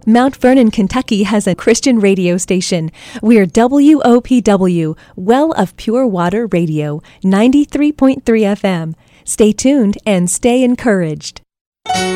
Mount Vernon, Kentucky has a Christian radio station. We're WOPW, Well of Pure Water Radio, 93.3 FM. Stay tuned and stay encouraged.